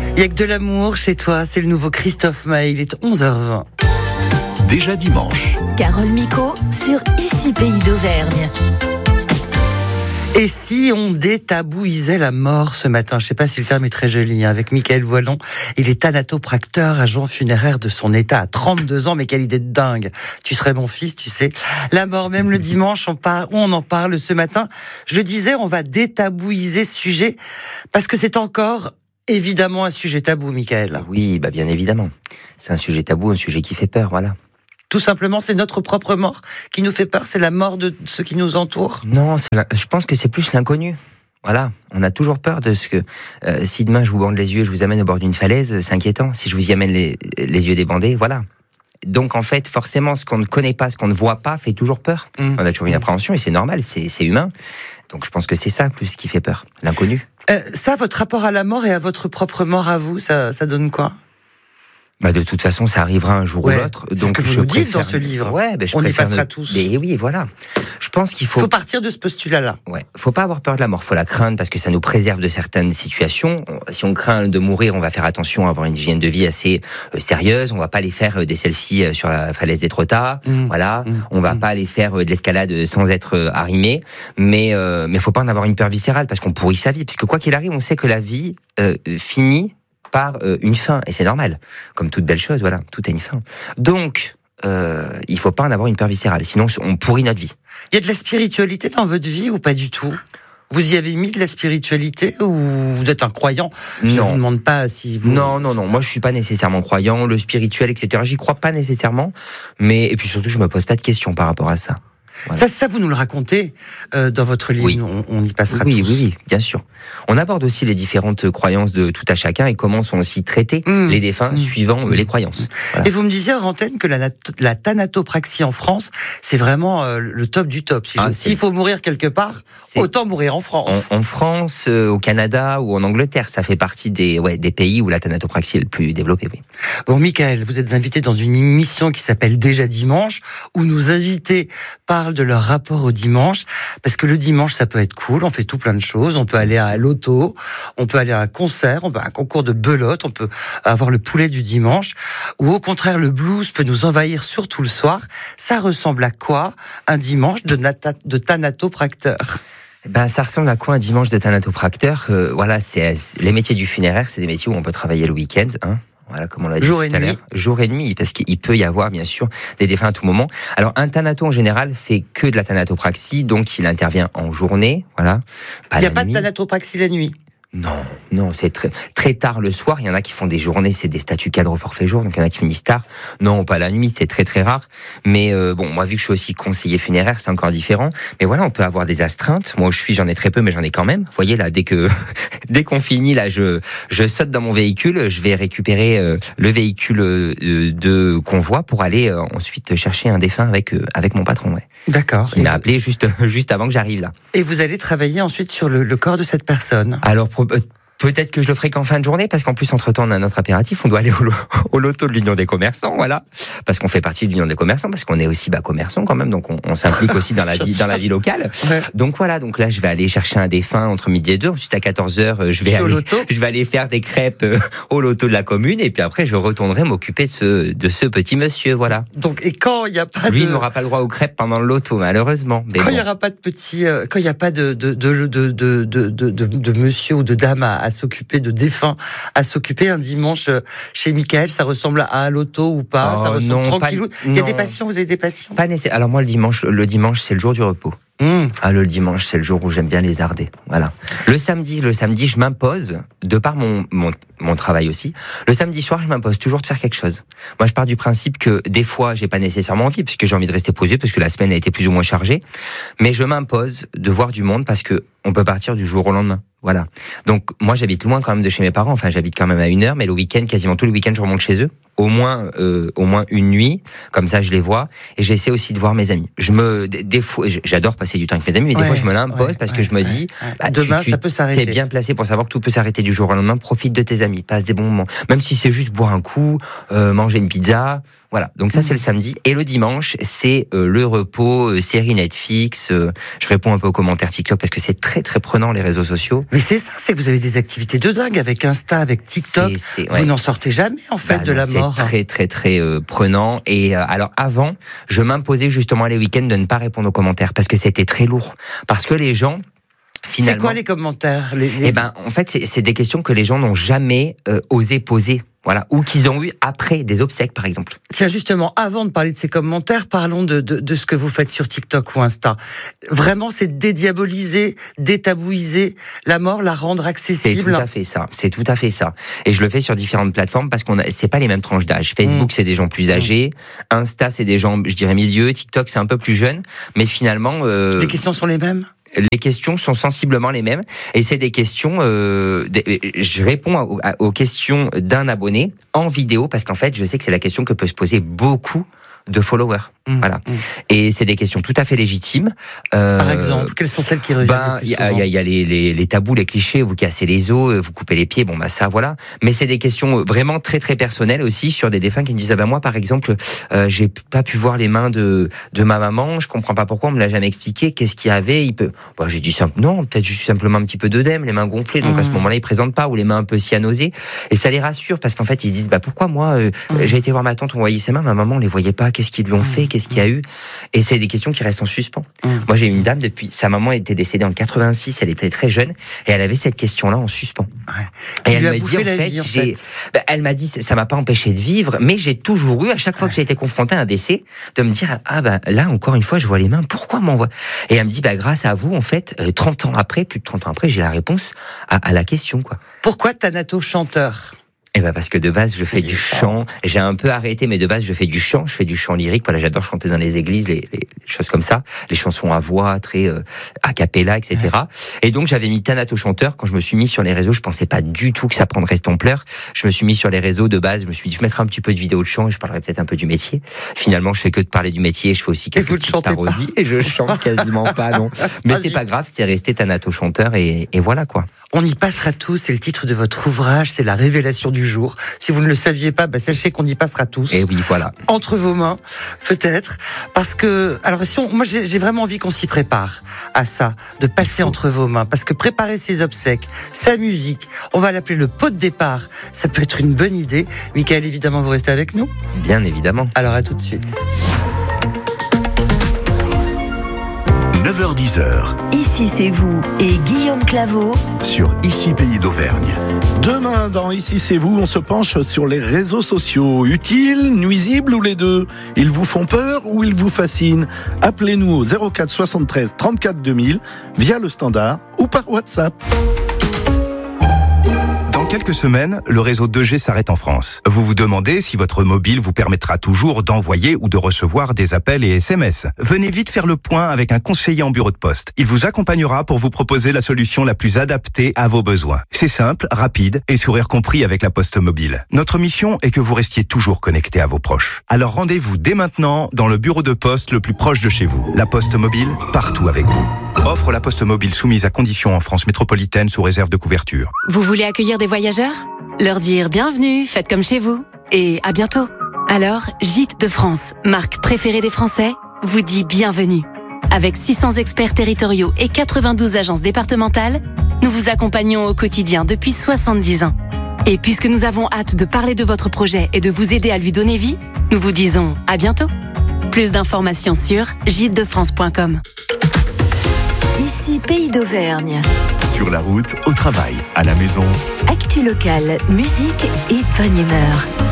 Il y a que de l'amour chez toi, c'est le nouveau Christophe Maé, il est 11h20. Déjà dimanche. Carole Micot sur Ici Pays d'Auvergne. Et si on détabouisait la mort ce matin, je sais pas si le terme est très joli, avec Michael Voilon, il est thanatopracteur, agent funéraire de son état à 32 ans, mais quelle idée de dingue. Tu serais mon fils, tu sais. La mort, même le dimanche, on en parle ce matin. Je disais, on va détabouiser ce sujet, parce que c'est encore évidemment un sujet tabou, Michael. Oui, bien évidemment. C'est un sujet tabou, un sujet qui fait peur, voilà. Tout simplement, c'est notre propre mort qui nous fait peur, c'est la mort de ceux qui nous entourent. Non, je pense que c'est plus l'inconnu. Voilà, on a toujours peur de ce que... si demain je vous bande les yeux, je vous amène au bord d'une falaise, c'est inquiétant. Si je vous y amène les yeux débandés, voilà. Donc en fait, forcément, ce qu'on ne connaît pas, ce qu'on ne voit pas, fait toujours peur. On a toujours une appréhension et c'est normal, c'est humain. Donc je pense que c'est ça plus qui fait peur, l'inconnu. Ça, votre rapport à la mort et à votre propre mort à vous, ça donne quoi ? De toute façon, ça arrivera un jour ou l'autre. C'est ce que vous nous dites dans ce livre. On y passera tous. Mais oui, voilà. Je pense qu'il faut partir de ce postulat-là. Ouais. Faut pas avoir peur de la mort. Faut la craindre parce que ça nous préserve de certaines situations. Si on craint de mourir, on va faire attention à avoir une hygiène de vie assez sérieuse. On va pas aller faire des selfies sur la falaise d'Étretat. Voilà. On va pas aller faire de l'escalade sans être arrimé. Mais faut pas en avoir une peur viscérale parce qu'on pourrit sa vie. Parce que quoi qu'il arrive, on sait que la vie finit par une fin, et c'est normal. Comme toute belle chose, voilà, tout a une fin. Donc, il faut pas en avoir une peur viscérale, sinon on pourrit notre vie. Il y a de la spiritualité dans votre vie ou pas du tout ? Vous y avez mis de la spiritualité ou vous êtes un croyant ? Je ne vous demande pas si vous... Non, moi je suis pas nécessairement croyant, le spirituel, etc. J'y crois pas nécessairement, et puis surtout je me pose pas de questions par rapport à ça. Voilà. Ça, vous nous le racontez dans votre livre, oui. On y passera tous. Oui, bien sûr. On aborde aussi les différentes croyances de tout à chacun et comment sont aussi traités les défunts suivant les croyances. Voilà. Et vous me disiez hors antenne que la thanatopraxie en France, c'est vraiment le top du top. S'il faut mourir quelque part, autant mourir en France. En France, au Canada ou en Angleterre, ça fait partie des pays où la thanatopraxie est le plus développée. Oui. Bon, Michael, vous êtes invité dans une émission qui s'appelle Déjà dimanche, où nos invités parlent de leur rapport au dimanche, parce que le dimanche, ça peut être cool, on fait tout plein de choses, on peut aller à l'auto, on peut aller à un concert, on peut à un concours de belote, on peut avoir le poulet du dimanche, ou au contraire, le blues peut nous envahir surtout le soir. Ça ressemble à quoi, un dimanche de thanatopracteur ? Ça ressemble à quoi un dimanche de thanatopracteur ? Voilà, c'est les métiers du funéraire, c'est des métiers où on peut travailler le week-end, hein. Voilà, comme on l'a dit tout à l'heure. Jour et nuit, parce qu'il peut y avoir, bien sûr, des défunts à tout moment. Alors, un thanato, en général, fait que de la thanatopraxie, donc il intervient en journée, voilà. Il n'y a pas de thanatopraxie la nuit ? Non, c'est très tard le soir. Il y en a qui font des journées, c'est des statuts cadres au forfait jour, donc il y en a qui finissent tard. Non, pas la nuit, c'est très rare. Mais moi, vu que je suis aussi conseiller funéraire, c'est encore différent. Mais voilà, on peut avoir des astreintes. Moi, j'en ai très peu, mais j'en ai quand même. Vous voyez là, dès qu'on finit, là, je saute dans mon véhicule, je vais récupérer le véhicule de convoi pour aller ensuite chercher un défunt avec mon patron. Ouais. D'accord. Qui m'a appelé juste avant que j'arrive là. Et vous allez travailler ensuite sur le corps de cette personne. Alors, peut-être que je le ferai qu'en fin de journée, parce qu'en plus, entre-temps, on a notre impératif, on doit aller au loto de l'Union des commerçants, voilà. Parce qu'on fait partie de l'Union des commerçants, parce qu'on est aussi commerçants quand même, donc on s'implique aussi dans la vie locale. Ouais. Donc voilà, donc là, je vais aller chercher un défunt entre midi et 2, ensuite à 14h, je vais aller faire des crêpes au loto de la commune, et puis après, je retournerai m'occuper de ce petit monsieur, voilà. Donc, et quand il n'y a pas Lui, il n'aura pas le droit aux crêpes pendant le loto, malheureusement. Mais quand il n'y aura pas de petit, quand il n'y a pas de monsieur ou de dame à s'occuper de défunts, à s'occuper un dimanche chez Michael, ça ressemble à un loto ou pas? Ça ressemble tranquillou. Il y a des patients, vous avez des patients? Pas nécessaire. Alors moi, le dimanche, c'est le jour du repos. Le dimanche, c'est le jour où j'aime bien lézarder. Voilà. Le samedi, je m'impose, de par mon travail aussi, le samedi soir, je m'impose toujours de faire quelque chose. Moi, je pars du principe que des fois, j'ai pas nécessairement envie, parce que j'ai envie de rester posé, parce que la semaine a été plus ou moins chargée, mais je m'impose de voir du monde, parce que on peut partir du jour au lendemain. Voilà. Donc, moi, j'habite loin quand même de chez mes parents. Enfin, j'habite quand même à 1 heure, mais le week-end, quasiment tous les week-ends, je remonte chez eux, au moins une nuit, comme ça je les vois, et j'essaie aussi de voir mes amis. Des fois, j'adore passer du temps avec mes amis, mais des fois je me l'impose parce que je me dis, demain ça peut s'arrêter. T'es bien placé pour savoir que tout peut s'arrêter du jour au lendemain. Profite de tes amis, passe des bons moments, même si c'est juste boire un coup, manger une pizza. Voilà, donc ça c'est le samedi. Et le dimanche, c'est le repos, série Netflix. Je réponds un peu aux commentaires TikTok parce que c'est très très prenant les réseaux sociaux. Mais c'est ça, c'est que vous avez des activités de dingue avec Insta, avec TikTok. Vous n'en sortez jamais en fait de la mort. C'est très très très prenant. Et alors avant, je m'imposais justement les week-ends de ne pas répondre aux commentaires parce que c'était très lourd. Parce que les gens... Finalement, c'est quoi les commentaires Eh ben, en fait, c'est des questions que les gens n'ont jamais osé poser. Voilà, ou qu'ils ont eu après des obsèques, par exemple. Tiens, justement, avant de parler de ces commentaires, parlons de ce que vous faites sur TikTok ou Insta. Vraiment, c'est dédiaboliser, détabouiser la mort, la rendre accessible. C'est tout à fait ça. Et je le fais sur différentes plateformes parce c'est pas les mêmes tranches d'âge. Facebook, c'est des gens plus âgés. Insta, c'est des gens, je dirais, milieu. TikTok, c'est un peu plus jeune. Mais finalement... Les questions sont les mêmes ? Les questions sont sensiblement les mêmes et c'est des questions. Je réponds aux questions d'un abonné en vidéo parce qu'en fait, je sais que c'est la question que peut se poser beaucoup de followers. Voilà. Et c'est des questions tout à fait légitimes. Par exemple, quelles sont celles qui reviennent le plus souvent ? Il y a les tabous, les clichés, vous cassez les os, vous coupez les pieds, ça voilà. Mais c'est des questions vraiment très très personnelles aussi sur des défunts qui me disent moi par exemple, j'ai pas pu voir les mains de ma maman, je comprends pas pourquoi, on me l'a jamais expliqué, qu'est-ce qu'il y avait, j'ai dit non, peut-être juste simplement un petit peu d'œdème, les mains gonflées, donc à ce moment-là ils présentent pas, ou les mains un peu cyanosées, et ça les rassure parce qu'en fait ils se disent pourquoi moi j'ai été voir ma tante, on voyait ses mains, ma maman on les voyait pas, qu'est-ce qu'ils lui ont fait, qu'est-ce qu'il y a eu, et c'est des questions qui restent en suspens. Moi j'ai une dame sa maman était décédée en 86, elle était très jeune et elle avait cette question-là en suspens. Et elle m'a dit elle m'a dit ça m'a pas empêché de vivre, mais j'ai toujours eu à chaque fois que j'ai été confronté à un décès de me dire là encore une fois je vois les mains, pourquoi m'envoie, et elle me dit grâce à vous en fait 30 ans après, plus de 30 ans après, j'ai la réponse à la question quoi. Pourquoi Thanato-chanteur ? Parce que de base je fais du chant, j'ai un peu arrêté, mais de base je fais du chant lyrique, voilà, j'adore chanter dans les églises, les choses comme ça, les chansons à voix, très a cappella, etc. Et donc j'avais mis Thanato-chanteur, quand je me suis mis sur les réseaux, je pensais pas du tout que ça prendrait cette ampleur, je me suis mis sur les réseaux de base, je me suis dit je mettrai un petit peu de vidéos de chant et je parlerai peut-être un peu du métier. Finalement je fais que de parler du métier, je fais aussi quelques petites parodies, et je chante quasiment pas, non. Mais c'est pas grave, c'est resté Thanato-chanteur et voilà quoi. On y passera tous, c'est le titre de votre ouvrage, c'est la révélation du jour. Si vous ne le saviez pas, sachez qu'on y passera tous. Et oui, voilà. Entre vos mains, peut-être. Parce que, alors moi j'ai vraiment envie qu'on s'y prépare à ça, de passer entre vos mains. Parce que préparer ses obsèques, sa musique, on va l'appeler le pot de départ, ça peut être une bonne idée. Michael, évidemment, vous restez avec nous ? Bien évidemment. Alors à tout de suite. 9h-10h. Ici c'est vous et Guillaume Claveau sur Ici Pays d'Auvergne. Demain, dans Ici c'est vous, on se penche sur les réseaux sociaux. Utiles, nuisibles ou les deux ? Ils vous font peur ou ils vous fascinent ? Appelez-nous au 04 73 34 2000 via le standard ou par WhatsApp. Dans quelques semaines, le réseau 2G s'arrête en France. Vous vous demandez si votre mobile vous permettra toujours d'envoyer ou de recevoir des appels et SMS. Venez vite faire le point avec un conseiller en bureau de poste. Il vous accompagnera pour vous proposer la solution la plus adaptée à vos besoins. C'est simple, rapide et sourire compris avec la Poste Mobile. Notre mission est que vous restiez toujours connecté à vos proches. Alors rendez-vous dès maintenant dans le bureau de poste le plus proche de chez vous. La Poste Mobile, partout avec vous. Offre La Poste Mobile soumise à conditions en France métropolitaine sous réserve de couverture. Vous voulez accueillir des voyageurs ? Leur dire bienvenue, faites comme chez vous et à bientôt. Alors, Gîtes de France, marque préférée des Français, vous dit bienvenue. Avec 600 experts territoriaux et 92 agences départementales, nous vous accompagnons au quotidien depuis 70 ans. Et puisque nous avons hâte de parler de votre projet et de vous aider à lui donner vie, nous vous disons à bientôt. Plus d'informations sur gîtesdefrance.com. Ici Pays d'Auvergne. Sur la route, au travail, à la maison. Actu locale, musique et bonne humeur.